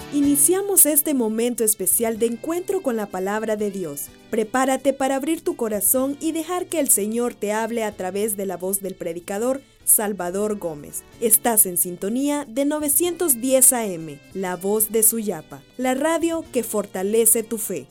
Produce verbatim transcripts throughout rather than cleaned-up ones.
Iniciamos este momento especial de encuentro con la palabra de Dios. Prepárate para abrir tu corazón y dejar que el Señor te hable a través de la voz del predicador Salvador Gómez. Estás en sintonía de novecientos diez A M, la voz de Suyapa, la radio que fortalece tu fe.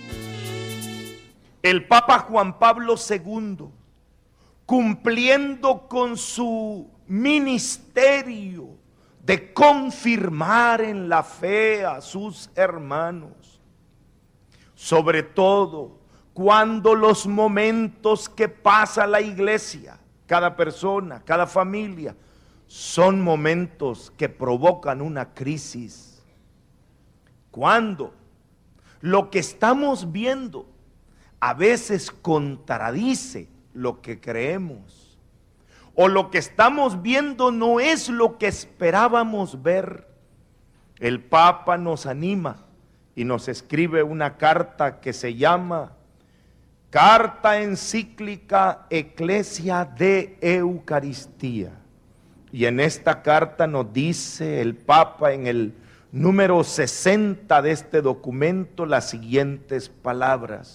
El Papa Juan Pablo segundo, cumpliendo con su ministerio de confirmar en la fe a sus hermanos, sobre todo cuando los momentos que pasa la iglesia, cada persona, cada familia, son momentos que provocan una crisis. Cuando lo que estamos viendo a veces contradice lo que creemos, o lo que estamos viendo no es lo que esperábamos ver, el Papa nos anima y nos escribe una carta que se llama Carta Encíclica Ecclesia de Eucaristía. Y en esta carta nos dice el Papa en el número sesenta de este documento las siguientes palabras: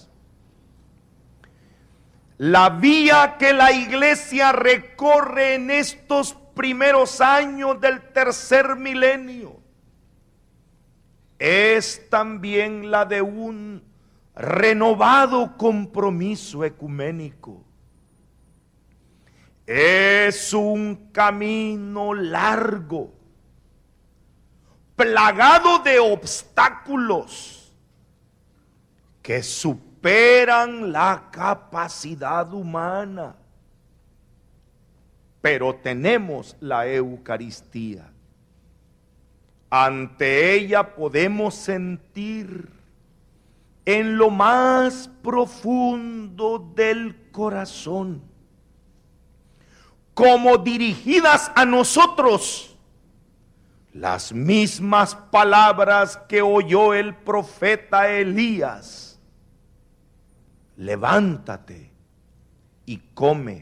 la vía que la iglesia recorre en estos primeros años del tercer milenio es también la de un renovado compromiso ecuménico. Es un camino largo, plagado de obstáculos que superan superan la capacidad humana, pero tenemos la Eucaristía. Ante ella podemos sentir en lo más profundo del corazón, como dirigidas a nosotros, las mismas palabras que oyó el profeta Elías: levántate y come,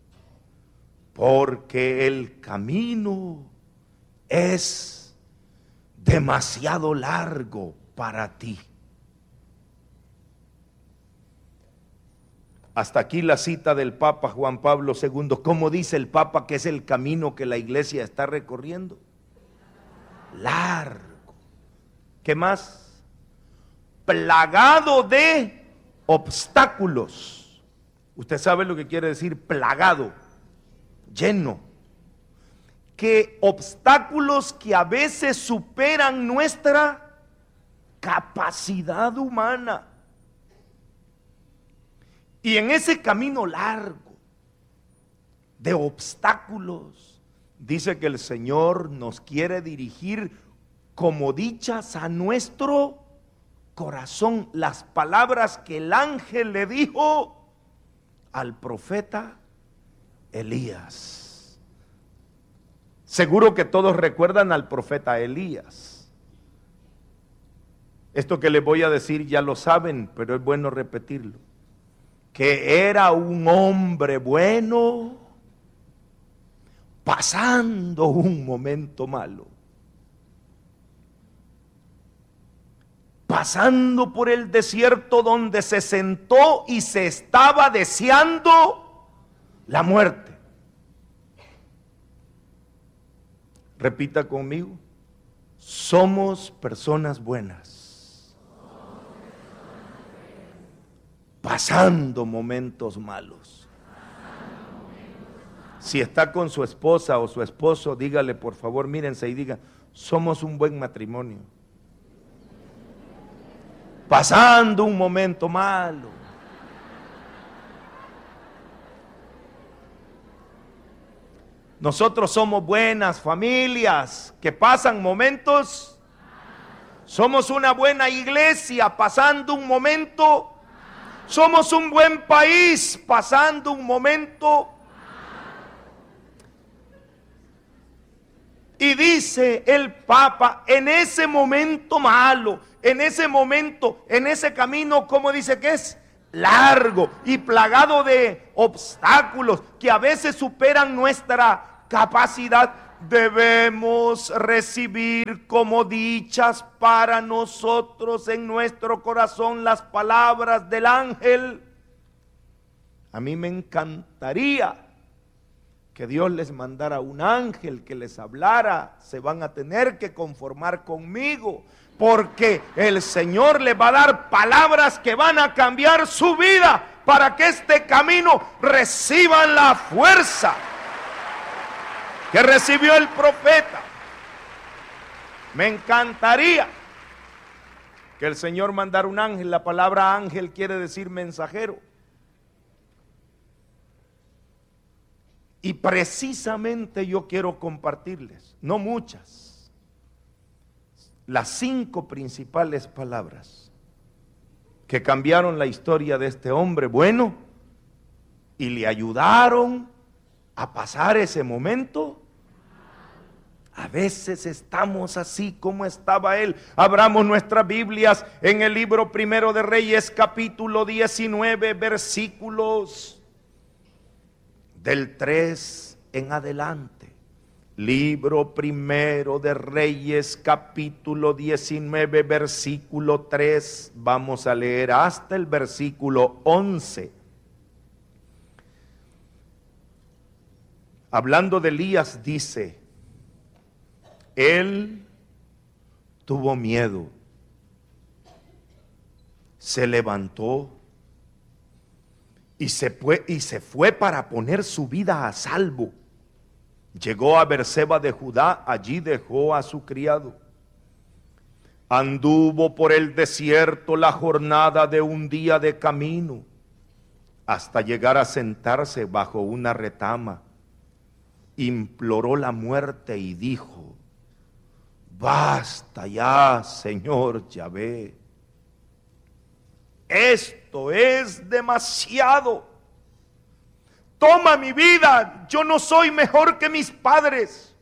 porque el camino es demasiado largo para ti. Hasta aquí la cita del Papa Juan Pablo segundo. ¿Cómo dice el Papa que es el camino que la iglesia está recorriendo? Largo. ¿Qué más? Plagado de obstáculos. Usted sabe lo que quiere decir plagado, lleno. Que obstáculos que a veces superan nuestra capacidad humana. Y en ese camino largo de obstáculos, dice que el Señor nos quiere dirigir como dichas a nuestro corazón, las palabras que el ángel le dijo al profeta Elías. Seguro que todos recuerdan al profeta Elías. Esto que les voy a decir ya lo saben, pero es bueno repetirlo. Que era un hombre bueno pasando un momento malo. Pasando por el desierto donde se sentó y se estaba deseando la muerte. Repita conmigo: somos personas buenas, pasando momentos malos. Si está con su esposa o su esposo, dígale por favor, mírense y diga: somos un buen matrimonio, pasando un momento malo. Nosotros somos buenas familias que pasan momentos. Somos una buena iglesia pasando un momento. Somos un buen país pasando un momento. Y dice el Papa, en ese momento malo, en ese momento, en ese camino, ¿cómo dice que es? Largo y plagado de obstáculos que a veces superan nuestra capacidad. debemos recibir como dichas para nosotros en nuestro corazón las palabras del ángel. A mí me encantaría que Dios les mandara un ángel que les hablara. Se van a tener que conformar conmigo, porque el Señor les va a dar palabras que van a cambiar su vida para que este camino reciban la fuerza que recibió el profeta. Me encantaría que el Señor mandara un ángel. La palabra ángel quiere decir mensajero. Y precisamente yo quiero compartirles, no muchas, las cinco principales palabras que cambiaron la historia de este hombre bueno y le ayudaron a pasar ese momento. A veces estamos así como estaba él. Abramos nuestras Biblias en el libro Primero de Reyes, capítulo diecinueve, versículos del tres en adelante. Libro Primero de Reyes, capítulo diecinueve, versículo tres. Vamos a leer hasta el versículo once. Hablando de Elías, dice: él tuvo miedo, se levantó y se fue, y se fue para poner su vida a salvo. Llegó a Berseba de Judá, allí dejó a su criado. Anduvo por el desierto la jornada de un día de camino, hasta llegar a sentarse bajo una retama. Imploró la muerte y dijo: basta ya, Señor Yahvé, esto es demasiado. Toma mi vida, yo no soy mejor que mis padres.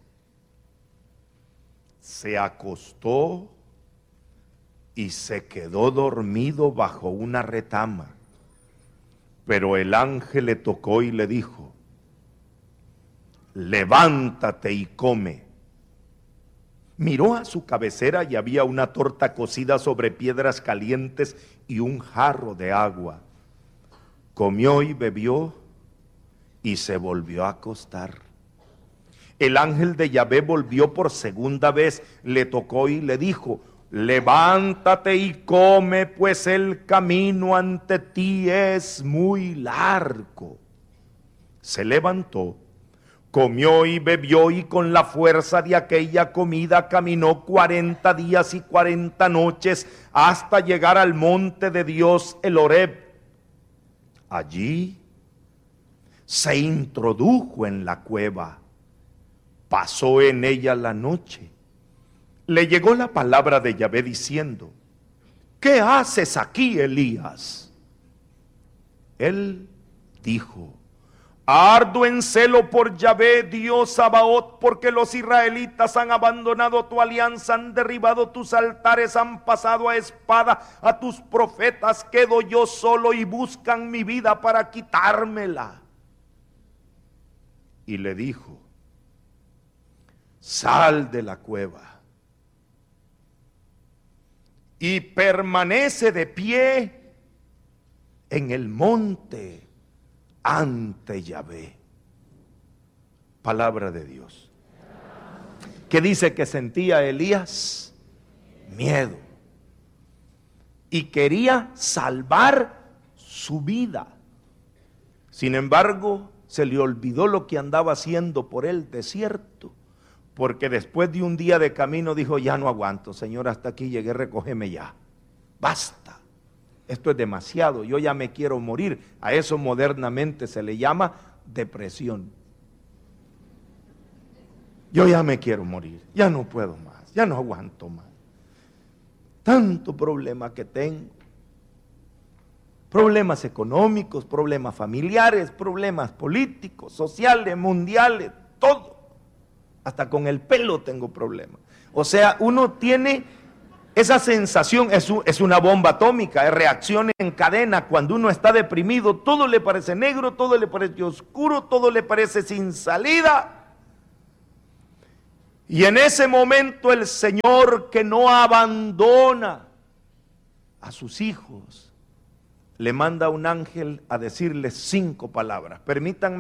Se acostó y se quedó dormido bajo una retama. Pero el ángel le tocó y le dijo: levántate y come. Miró a su cabecera y había una torta cocida sobre piedras calientes y un jarro de agua. Comió y bebió y se volvió a acostar. El ángel de Yahvé volvió por segunda vez, le tocó y le dijo: levántate y come, pues el camino ante ti es muy largo. Se levantó, comió y bebió, y con la fuerza de aquella comida caminó cuarenta días y cuarenta noches hasta llegar al monte de Dios, el Horeb. Allí se introdujo en la cueva, pasó en ella la noche. Le llegó la palabra de Yahvé diciendo: ¿qué haces aquí, Elías? Él dijo: ardo en celo por Yahvé, Dios Sabaoth, porque los israelitas han abandonado tu alianza, han derribado tus altares, han pasado a espada a tus profetas. Quedo yo solo y buscan mi vida para quitármela. Y le dijo: sal de la cueva y permanece de pie en el monte ante Yahvé. Palabra de Dios. ¿Qué dice que sentía Elías? Miedo. Y quería salvar su vida. Sin embargo, se le olvidó lo que andaba haciendo por el desierto, porque después de un día de camino dijo: ya no aguanto, Señor, hasta aquí llegué, recógeme ya, basta, esto es demasiado, yo ya me quiero morir. A eso modernamente se le llama depresión. Yo ya me quiero morir, ya no puedo más, ya no aguanto más, tanto problema que tengo. Problemas económicos, problemas familiares, problemas políticos, sociales, mundiales, todo. Hasta con el pelo tengo problemas. O sea, uno tiene esa sensación, es, un, es una bomba atómica, es reacción en cadena. Cuando uno está deprimido, todo le parece negro, todo le parece oscuro, todo le parece sin salida. Y en ese momento el Señor, que no abandona a sus hijos, le manda a un ángel a decirle cinco palabras. Permítanme